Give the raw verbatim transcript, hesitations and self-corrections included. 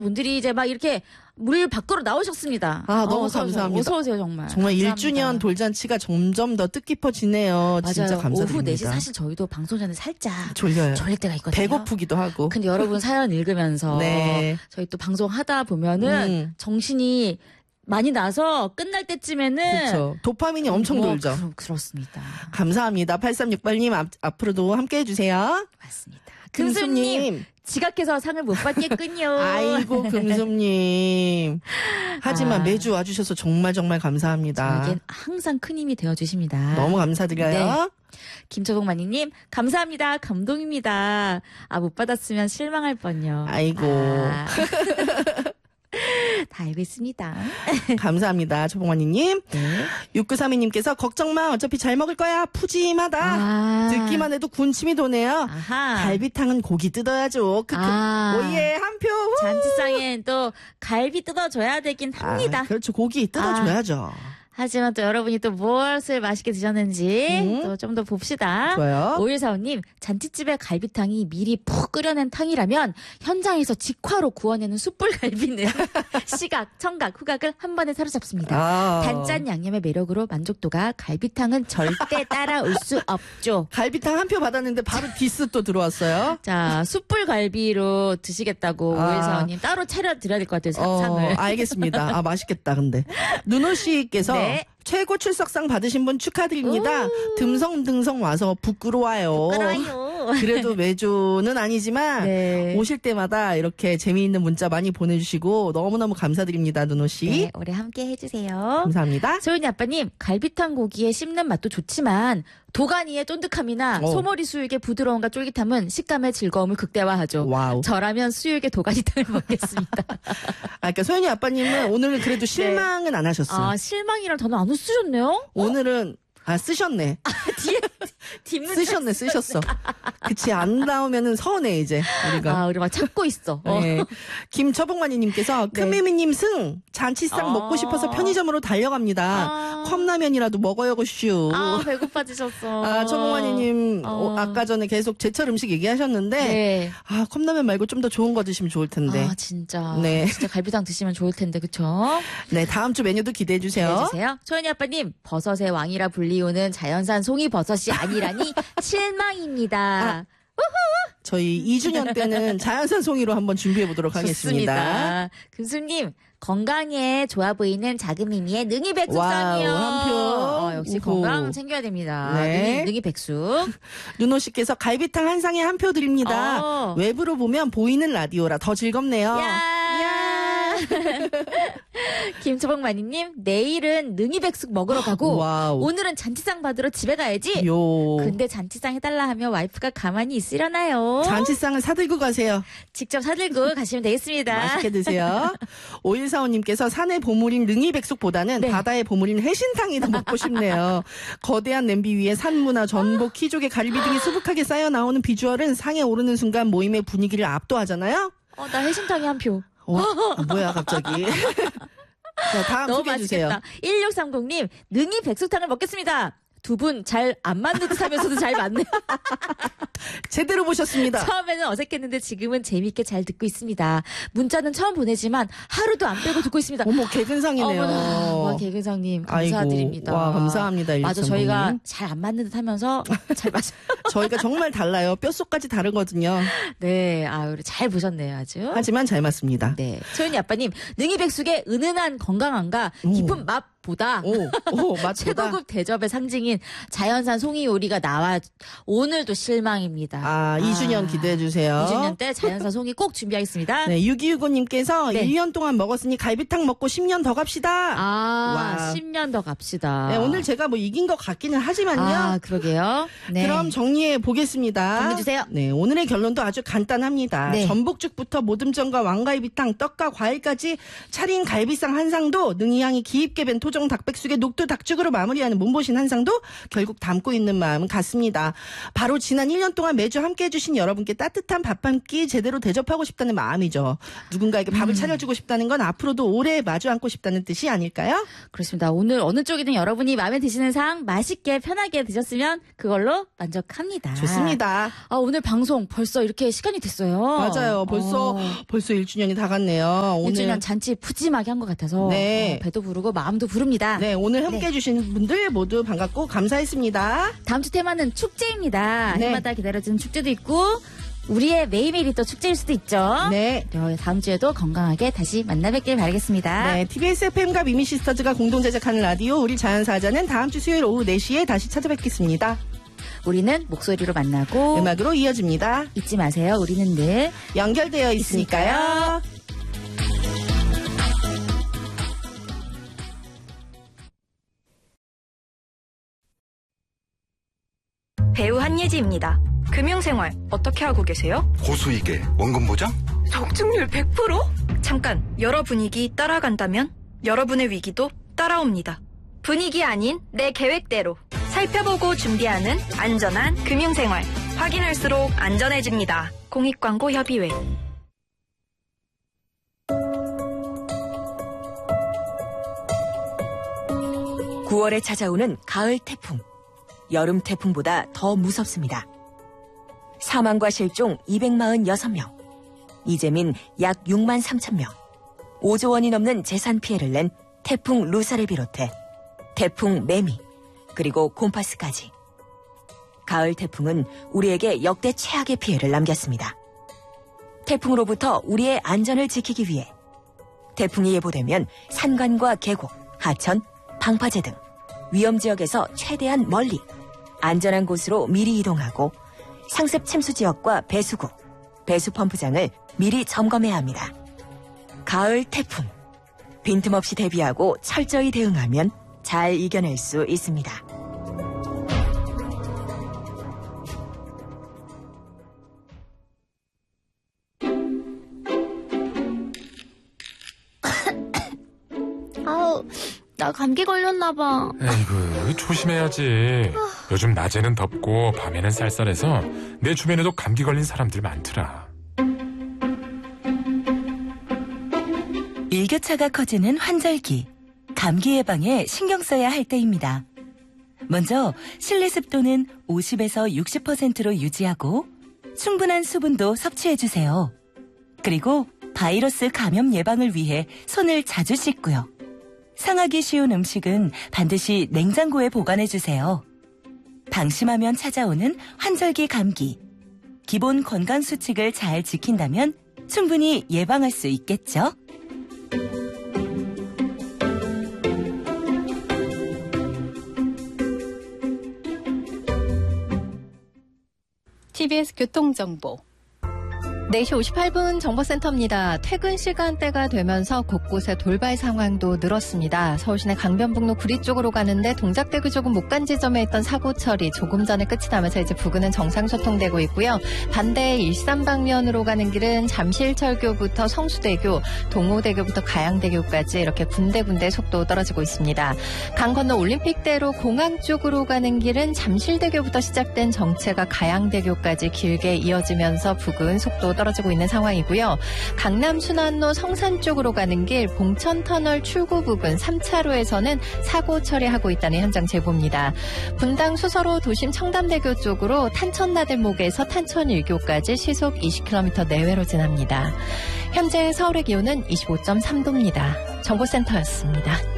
분들이 이제 막 이렇게 물 밖으로 나오셨습니다. 아, 너무 어, 어서 감사합니다. 어서 오세요, 정말. 정말 감사합니다. 일 주년 돌잔치가 점점 더 뜻깊어지네요. 맞아요. 진짜 감사드립니다. 오후 네 시 사실 저희도 방송 전에 살짝 졸려요. 졸릴 때가 있거든요. 배고프기도 하고. 근데 여러분 사연 읽으면서 네. 저희 또 방송하다 보면은 음. 정신이 많이 나서 끝날 때쯤에는 그렇죠. 도파민이 엄청 뭐, 돌죠. 그, 그렇습니다. 감사합니다. 팔삼육팔 님 앞, 앞으로도 함께해 주세요. 맞습니다. 금수님. 금수님 지각해서 상을 못 받겠군요. 아이고 금수님. 하지만 아. 매주 와주셔서 정말 정말 감사합니다. 저에겐 항상 큰 힘이 되어주십니다. 너무 감사드려요. 네. 김초봉마니님 감사합니다. 감동입니다. 아 못 받았으면 실망할 뻔요. 아이고. 아. 다 알고 있습니다. 감사합니다. 초봉환이님. 네. 육구삼이 님께서 걱정마 어차피 잘 먹을 거야. 푸짐하다. 아. 듣기만 해도 군침이 도네요. 아하. 갈비탕은 고기 뜯어야죠. 크크. 아. 오예 한 표. 잔치상엔 또 갈비 뜯어줘야 되긴 합니다. 아, 그렇죠. 고기 뜯어줘야죠. 하지만 또 여러분이 또 무엇을 맛있게 드셨는지 음. 또 좀 더 봅시다. 좋아요. 오일사오 님, 잔치집의 갈비탕이 미리 푹 끓여낸 탕이라면 현장에서 직화로 구워내는 숯불갈비는 시각, 청각, 후각을 한 번에 사로잡습니다. 아. 단짠 양념의 매력으로 만족도가 갈비탕은 절대 따라올 수 없죠. 갈비탕 한 표 받았는데 바로 디스 또 들어왔어요. 자, 숯불갈비로 드시겠다고 아. 오일사오 님 따로 차려드려야 될 것 같아요, 어, 상을. 알겠습니다. 아, 맛있겠다, 근데. 누노 씨께서 네. 최고 출석상 받으신 분 축하드립니다. 오. 듬성듬성 와서 부끄러워요. 부끄러워요. 그래도 매주는 아니지만 네. 오실 때마다 이렇게 재미있는 문자 많이 보내주시고 너무너무 감사드립니다, 누노 씨. 네, 올해 함께 해주세요. 감사합니다. 소윤이 아빠님, 갈비탕 고기에 씹는 맛도 좋지만 도가니의 쫀득함이나 어. 소머리 수육의 부드러움과 쫄깃함은 식감의 즐거움을 극대화하죠. 와우. 저라면 수육의 도가니탕을 먹겠습니다. 아, 그러니까 소연이 아빠님은 오늘 그래도 실망은 안 하셨어요. 아, 실망이란 단어 안 쓰셨네요? 오늘은 아 쓰셨네. 뒤에 뒷문 쓰셨네, 쓰셨어. 그치, 안 나오면은 서운해 이제 우리가. 아, 우리 막 찾고 있어. 어. 네. 김처복마니님께서 네. 큰미미님 승 잔치상 아. 먹고 싶어서 편의점으로 달려갑니다. 아. 컵라면이라도 먹어요 슈. 아, 배고파지셨어. 아, 처복마니님 어. 아까 전에 계속 제철 음식 얘기하셨는데 네. 아 컵라면 말고 좀 더 좋은 거 드시면 좋을 텐데. 아, 진짜. 네. 진짜 갈비탕 드시면 좋을 텐데, 그쵸? 네, 다음 주 메뉴도 기대해 주세요. 해주세요. 초연이 아빠님, 버섯의 왕이라 불리우는 자연산 송이버섯이 아니라니 실망입니다. 아, 저희 이 주년 때는 자연산 송이로 한번 준비해 보도록 하겠습니다. 좋습니다. 금수님, 건강에 좋아 보이는 작은 미미의 능이백숙상이요. 와우, 한 표. 어, 역시 우후. 건강 챙겨야 됩니다. 네. 능이, 능이백숙. 누노 씨께서 갈비탕 한 상에 한 표 드립니다. 어. 외부로 보면 보이는 라디오라 더 즐겁네요. 야! 김초봉마니님, 내일은 능이백숙 먹으러 가고 와우. 오늘은 잔치상 받으러 집에 가야지. 요. 근데 잔치상 해달라 하면 와이프가 가만히 있으려나요? 잔치상을 사들고 가세요. 직접 사들고 가시면 되겠습니다. 맛있게 드세요. 오일사오님께서 산의 보물인 능이백숙보다는 네. 바다의 보물인 해신탕이 더 먹고 싶네요. 거대한 냄비 위에 산무나 전복, 키조개, 갈비 등이 수북하게 쌓여 나오는 비주얼은 상에 오르는 순간 모임의 분위기를 압도하잖아요. 어, 나 해신탕이 한 표. 어, 뭐야 갑자기. 자, 다음 너무 소개해주세요. 맛있겠다. 일육삼공님, 능이 백숙탕을 먹겠습니다. 두 분 잘 안 맞는 듯 하면서도 잘 맞네요. 제대로 보셨습니다. 처음에는 어색했는데 지금은 재밌게 잘 듣고 있습니다. 문자는 처음 보내지만 하루도 안 빼고 듣고 있습니다. 어머 개근상이네요. 어머나, 와, 개근상님 감사드립니다. 아이고, 와 감사합니다. 맞아, 일육삼공님. 저희가 잘 안 맞는 듯 하면서 잘 맞아요. 저희가 정말 달라요. 뼈속까지 다르거든요. 네, 아, 우리 잘 보셨네요, 아주. 하지만 잘 맞습니다. 네. 소연이 아빠님, 능이백숙의 은은한 건강함과 깊은 맛보다 오, 오, 맛보다. 최고급 대접의 상징인 자연산 송이 요리가 나와 오늘도 실망입니다. 아, 이 주년 기대해 주세요. 이 주년 때 자연산 송이 꼭 준비하겠습니다. 네, 육이육오님께서 네. 일 년 동안 먹었으니 갈비탕 먹고 십 년 더 갑시다. 아, 와. 십 년 더 갑시다. 네, 오늘 제가 뭐 이긴 것 같기는 하지만요. 아, 그러게요. 네. 그럼 정리해 보겠습니다. 정리해주세요. 네, 오늘의 결론도 아주 간단합니다. 네. 전복죽부터 모듬전과 왕갈비탕, 떡과 과일까지 차린 갈비상 한 상도 능이향이 기입게 밴 토종 압구정 닭백숙의 녹두 닭죽으로 마무리하는 몸보신 한상도 결국 담고 있는 마음 같습니다. 바로 지난 일 년 동안 매주 함께해 주신 여러분께 따뜻한 밥 한 끼 제대로 대접하고 싶다는 마음이죠. 누군가에게 밥을 음. 차려주고 싶다는 건 앞으로도 오래 마주 앉고 싶다는 뜻이 아닐까요? 그렇습니다. 오늘 어느 쪽이든 여러분이 마음에 드시는 상 맛있게 편하게 드셨으면 그걸로 만족합니다. 좋습니다. 아, 오늘 방송 벌써 이렇게 시간이 됐어요. 맞아요. 벌써 어. 벌써 일 주년이 다 갔네요. 오늘 일 주년 잔치 푸짐하게 한 것 같아서 네. 어, 배도 부르고 마음도 부릅니다. 네, 오늘 함께 네. 해주신 분들 모두 반갑고 감사했습니다. 다음 주 테마는 축제입니다. 네. 해마다 기다려지는 축제도 있고 우리의 매일매일이 또 축제일 수도 있죠. 네. 다음 주에도 건강하게 다시 만나뵙길 바라겠습니다. 네, 티비에스 에프엠과 미미시스터즈가 공동 제작하는 라디오 우리 자연사자는 다음 주 수요일 오후 네 시에 다시 찾아뵙겠습니다. 우리는 목소리로 만나고 음악으로 이어집니다. 잊지 마세요. 우리는 늘 연결되어 있으니까요. 배우 한예지입니다. 금융생활 어떻게 하고 계세요? 고수익에 원금 보장? 적중률 백 퍼센트? 잠깐, 여러 분위기 따라간다면 여러분의 위기도 따라옵니다. 분위기 아닌 내 계획대로 살펴보고 준비하는 안전한 금융생활. 확인할수록 안전해집니다. 공익광고협의회. 구월에 찾아오는 가을 태풍. 여름 태풍보다 더 무섭습니다. 사망과 실종 이백사십육 명, 이재민 약 육만 삼천 명, 오조 원이 넘는 재산 피해를 낸 태풍 루사를 비롯해 태풍 매미, 그리고 곰파스까지. 가을 태풍은 우리에게 역대 최악의 피해를 남겼습니다. 태풍으로부터 우리의 안전을 지키기 위해 태풍이 예보되면 산간과 계곡, 하천, 방파제 등 위험 지역에서 최대한 멀리 안전한 곳으로 미리 이동하고 상습 침수 지역과 배수구, 배수 펌프장을 미리 점검해야 합니다. 가을 태풍. 빈틈없이 대비하고 철저히 대응하면 잘 이겨낼 수 있습니다. 아우, 나 감기 걸렸나 봐. 에이구, 조심해야지. 요즘 낮에는 덥고 밤에는 쌀쌀해서 내 주변에도 감기 걸린 사람들 많더라. 일교차가 커지는 환절기. 감기 예방에 신경 써야 할 때입니다. 먼저 실내 습도는 오십에서 육십 퍼센트로 유지하고 충분한 수분도 섭취해주세요. 그리고 바이러스 감염 예방을 위해 손을 자주 씻고요. 상하기 쉬운 음식은 반드시 냉장고에 보관해주세요. 방심하면 찾아오는 환절기 감기. 기본 건강 수칙을 잘 지킨다면 충분히 예방할 수 있겠죠? 티비에스 교통정보. 네 시 오십팔 분 정보센터입니다. 퇴근 시간대가 되면서 곳곳에 돌발 상황도 늘었습니다. 서울시내 강변북로 구리 쪽으로 가는데 동작대교 조금 못 간 지점에 있던 사고 처리 조금 전에 끝이 나면서 이제 부근은 정상 소통되고 있고요. 반대 일산 방면으로 가는 길은 잠실철교부터 성수대교, 동호대교부터 가양대교까지 이렇게 군데군데 속도 떨어지고 있습니다. 강 건너 올림픽대로 공항 쪽으로 가는 길은 잠실대교부터 시작된 정체가 가양대교까지 길게 이어지면서 부근 속도 떨어지고 있는 상황이고요. 강남 순환로 성산 쪽으로 가는 길 봉천터널 출구 부근 삼 차로에서는 사고 처리하고 있다는 현장 제보입니다. 분당 수서로 도심 청담대교 쪽으로 탄천나들목에서 탄천일교까지 시속 이십 킬로미터 내외로 지납니다. 현재 서울의 기온은 이십오 점 삼 도입니다. 정보센터였습니다.